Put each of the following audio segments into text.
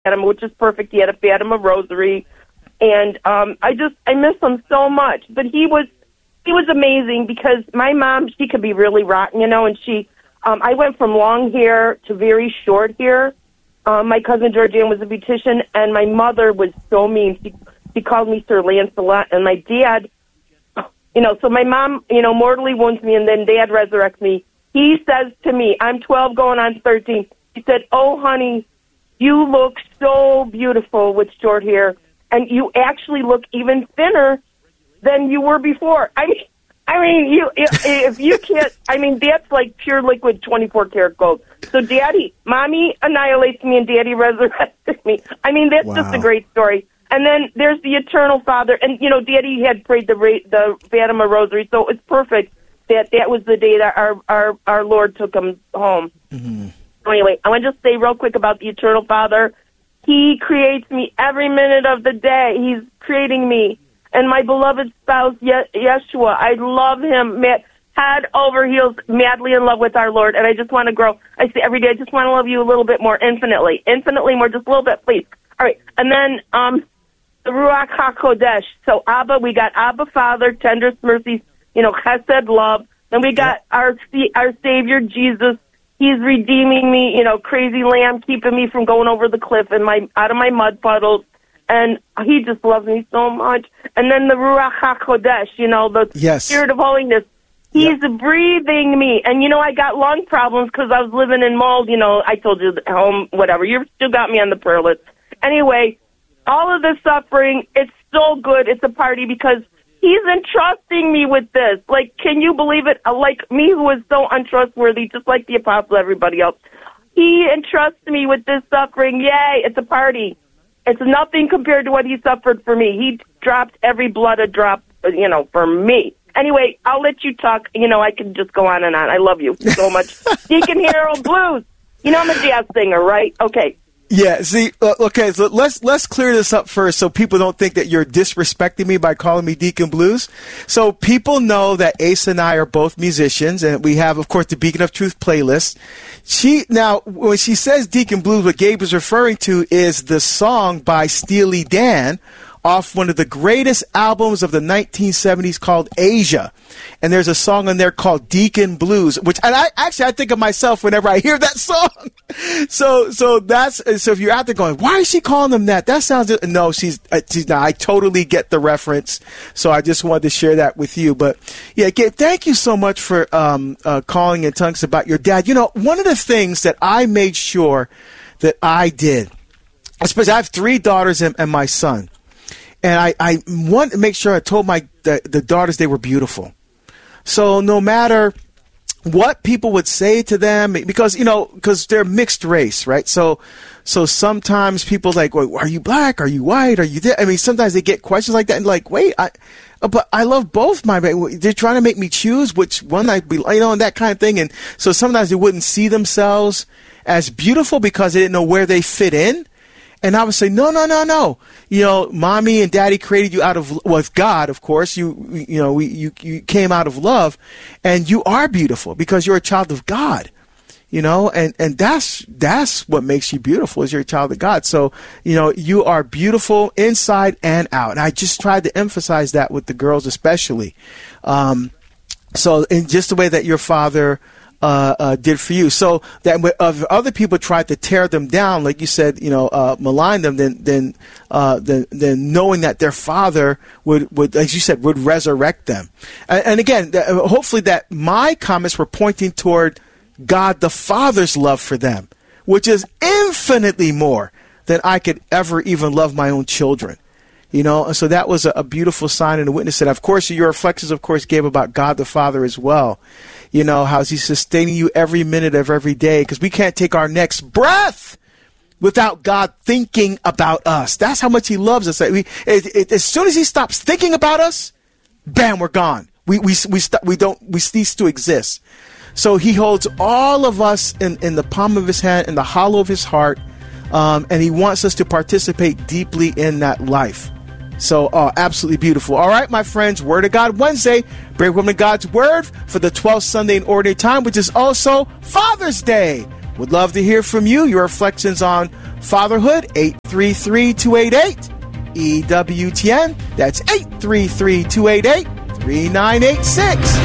Fatima, which is perfect. He had a Fatima rosary, and I miss him so much. But he was amazing because my mom, she could be really rotten, and she, I went from long hair to very short hair. My cousin Georgianne was a beautician, and my mother was so mean. She called me Sir Lancelot, and my dad, so my mom, mortally wounds me, and then Dad resurrects me. He says to me, I'm 12 going on 13, he said, "Oh, honey, you look so beautiful with short hair, and you actually look even thinner than you were before." I mean, if you can't, that's like pure liquid 24 karat gold. So Mommy annihilates me and Daddy resurrected me. That's just a great story. And then there's the Eternal Father, and Daddy had prayed the Fatima Rosary, so it's perfect that was the day that our Lord took him home. Mm-hmm. Anyway, I want to just say real quick about the Eternal Father. He creates me every minute of the day. He's creating me. And my beloved spouse, Yeshua, I love him, head over heels, madly in love with our Lord. And I just want to grow. I say every day, I just want to love you a little bit more, infinitely more, just a little bit, please. All right. And then the Ruach HaKodesh. So Abba, we got Abba Father, tenderest mercies, Chesed, love. Then we got our Savior, Jesus. He's redeeming me, crazy lamb, keeping me from going over the cliff and out of my mud puddles. And he just loves me so much. And then the Ruach HaKodesh, the Spirit of Holiness. He's breathing me. And, I got lung problems because I was living in mold. I told you, home, whatever. You still got me on the prayer list. Anyway, all of the suffering, it's so good. It's a party because he's entrusting me with this. Like, can you believe it? Like me, who is so untrustworthy, just like the apostle, everybody else. He entrusts me with this suffering. Yay, it's a party. It's nothing compared to what he suffered for me. He dropped every blood a drop, for me. Anyway, I'll let you talk. I can just go on and on. I love you so much. Deacon Harold Blues. I'm a jazz singer, right? Okay. Yeah, see, okay, so let's clear this up first so people don't think that you're disrespecting me by calling me Deacon Blues. So people know that Ace and I are both musicians, and we have, of course, the Beacon of Truth playlist. Now, when she says Deacon Blues, what Gabe is referring to is the song by Steely Dan off one of the greatest albums of the 1970s called Asia. And there's a song on there called Deacon Blues, which, and I think of myself whenever I hear that song. So if you're out there going, why is she calling them that? That sounds, no, she's not. I totally get the reference. So I just wanted to share that with you. But yeah, Gabe, thank you so much for, calling and telling us about your dad. One of the things that I made sure that I did, especially I have 3 daughters and my son. And I want to make sure I told the daughters they were beautiful. So no matter what people would say to them, because they're mixed race, right? So sometimes people like, well, are you black? Are you white? Are you this? Sometimes they get questions like that and like, wait, but I love both they're trying to make me choose which one I'd be, and that kind of thing. And so sometimes they wouldn't see themselves as beautiful because they didn't know where they fit in. And I would say, no. Mommy and Daddy created you with God, of course. You came out of love, and you are beautiful because you're a child of God. And that's what makes you beautiful is you're a child of God. So, you are beautiful inside and out. And I just tried to emphasize that with the girls, especially. So in just the way that your father did for you. So that when other people tried to tear them down, like you said, malign them, then knowing that their father would, as you said, would resurrect them. And again, hopefully that my comments were pointing toward God the Father's love for them, which is infinitely more than I could ever even love my own children. And so that was a beautiful sign and a witness. And of course, your reflections, of course, gave about God the Father as well. How he's sustaining you every minute of every day, because we can't take our next breath without God thinking about us. That's how much he loves us. As soon as he stops thinking about us, bam, we're gone. We cease to exist. So he holds all of us in the palm of his hand, in the hollow of his heart, and he wants us to participate deeply in that life. So, absolutely beautiful. All right, my friends, Word of God Wednesday, Brave Woman of God's Word for the 12th Sunday in Ordinary Time, which is also Father's Day. Would love to hear from you, your reflections on Fatherhood, 833-288. EWTN, that's 833-288-3986.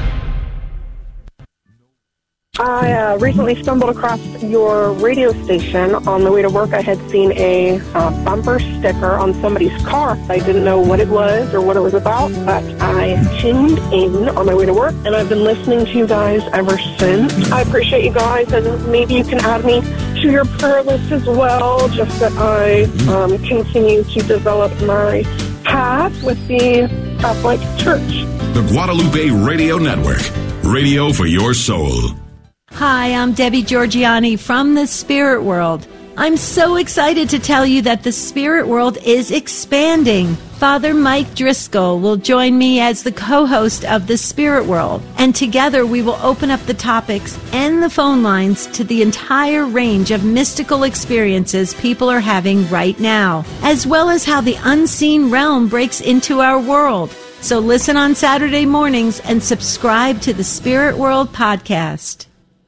I recently stumbled across your radio station. On the way to work, I had seen a bumper sticker on somebody's car. I didn't know what it was or what it was about, but I tuned in on my way to work, and I've been listening to you guys ever since. I appreciate you guys, and maybe you can add me to your prayer list as well, just that I continue to develop my path with the Catholic Church. The Guadalupe Radio Network, radio for your soul. Hi, I'm Debbie Georgiani from the Spirit World. I'm so excited to tell you that the Spirit World is expanding. Father Mike Driscoll will join me as the co-host of the Spirit World, and together we will open up the topics and the phone lines to the entire range of mystical experiences people are having right now, as well as how the unseen realm breaks into our world. So listen on Saturday mornings and subscribe to the Spirit World podcast.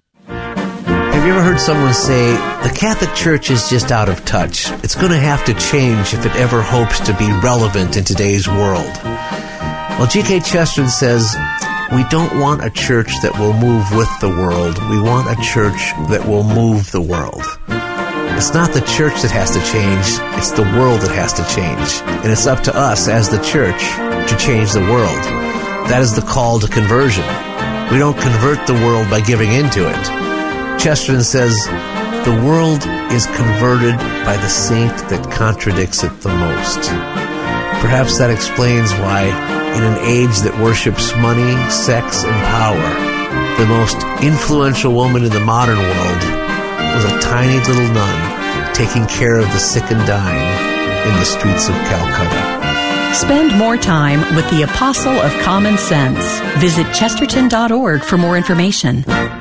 Have you ever heard someone say, the Catholic Church is just out of touch? It's going to have to change if it ever hopes to be relevant in today's world. Well, G.K. Chesterton says, we don't want a church that will move with the world. We want a church that will move the world. It's not the church that has to change, it's the world that has to change. And it's up to us as the church to change the world. That is the call to conversion. We don't convert the world by giving into it. Chesterton says, the world is converted by the saint that contradicts it the most. Perhaps that explains why, in an age that worships money, sex, and power, the most influential woman in the modern world was a tiny little nun taking care of the sick and dying in the streets of Calcutta. Spend more time with the Apostle of Common Sense. Visit Chesterton.org for more information.